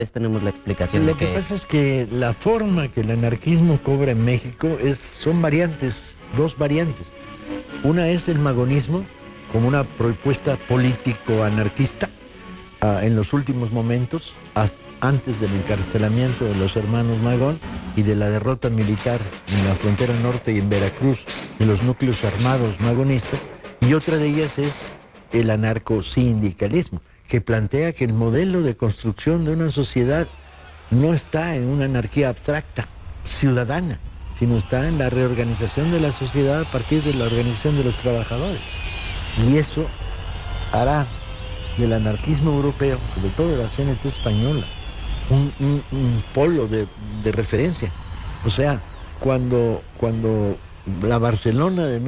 Tenemos la explicación Lo de que qué pasa es. es que la forma que el anarquismo cobra en México son variantes, dos variantes. Una es el magonismo, como una propuesta político-anarquista en los últimos momentos, antes del encarcelamiento de los hermanos Magón y de la derrota militar en la frontera norte y en Veracruz de los núcleos armados magonistas. Y otra de ellas es el anarcosindicalismo, que plantea que el modelo de construcción de una sociedad no está en una anarquía abstracta, ciudadana, sino está en la reorganización de la sociedad a partir de la organización de los trabajadores. Y eso hará del anarquismo europeo, sobre todo de la CNT española, un polo de referencia. O sea, cuando la Barcelona de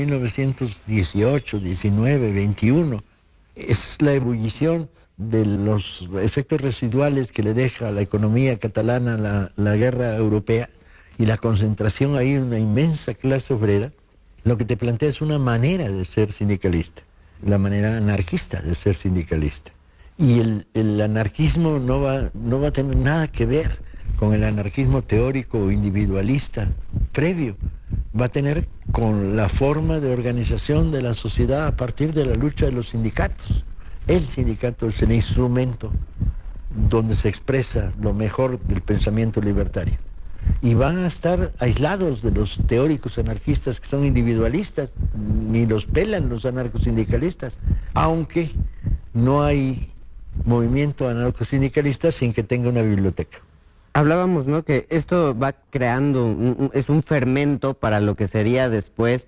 1918, 19, 21, es la ebullición de los efectos residuales que le deja a la economía catalana la guerra europea y la concentración ahí en una inmensa clase obrera, lo que te plantea es una manera de ser sindicalista, la manera anarquista de ser sindicalista. Y el anarquismo no va a tener nada que ver con el anarquismo teórico o individualista previo. Va a tener con la forma de organización de la sociedad a partir de la lucha de los sindicatos. El sindicato es el instrumento donde se expresa lo mejor del pensamiento libertario. Y van a estar aislados de los teóricos anarquistas que son individualistas, ni los pelan los anarcosindicalistas, aunque no hay movimiento anarcosindicalista sin que tenga una biblioteca. Hablábamos, ¿no?, que esto va creando, es un fermento para lo que sería después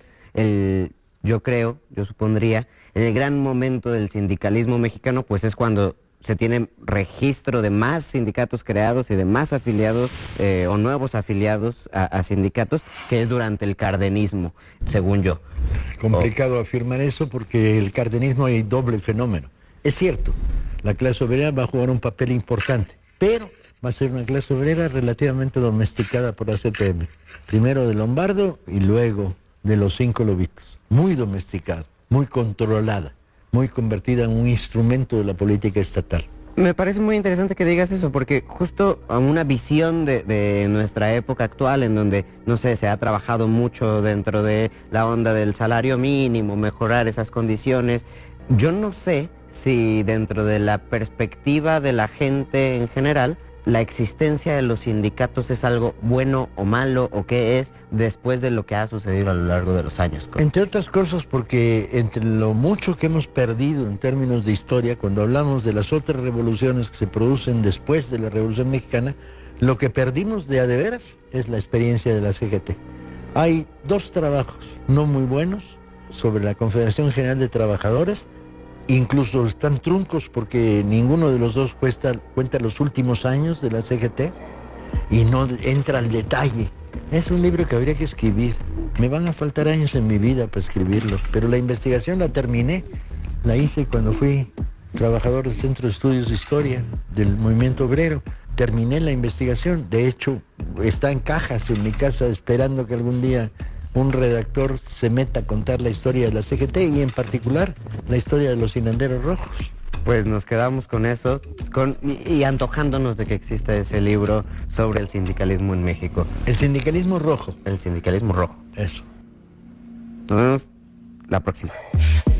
yo supondría, el gran momento del sindicalismo mexicano, pues es cuando se tiene registro de más sindicatos creados y de más afiliados o nuevos afiliados a sindicatos, que es durante el cardenismo, según yo. Complicado afirmar eso porque el cardenismo hay doble fenómeno. Es cierto, la clase obrera va a jugar un papel importante, pero va a ser una clase obrera relativamente domesticada por la CTM. Primero de Lombardo y luego de los 5 lobitos. Muy domesticada, muy controlada, muy convertida en un instrumento de la política estatal. Me parece muy interesante que digas eso, porque justo a una visión de nuestra época actual, en donde, no sé, se ha trabajado mucho dentro de la onda del salario mínimo, mejorar esas condiciones. Yo no sé si dentro de la perspectiva de la gente en general, la existencia de los sindicatos es algo bueno o malo, o qué es después de lo que ha sucedido a lo largo de los años. Entre otras cosas porque entre lo mucho que hemos perdido en términos de historia, cuando hablamos de las otras revoluciones que se producen después de la Revolución Mexicana, lo que perdimos de a de veras es la experiencia de la CGT. Hay 2 trabajos no muy buenos sobre la Confederación General de Trabajadores. Incluso están truncos porque ninguno de los dos cuenta los últimos años de la CGT y no entra al detalle. Es un libro que habría que escribir. Me van a faltar años en mi vida para escribirlo, pero la investigación la terminé. La hice cuando fui trabajador del Centro de Estudios de Historia del Movimiento Obrero. Terminé la investigación. De hecho, está en cajas en mi casa esperando que algún día un redactor se meta a contar la historia de la CGT y en particular la historia de los hilanderos rojos. Pues nos quedamos con eso y antojándonos de que exista ese libro sobre el sindicalismo en México. El sindicalismo rojo. El sindicalismo rojo. Eso. Nos vemos la próxima.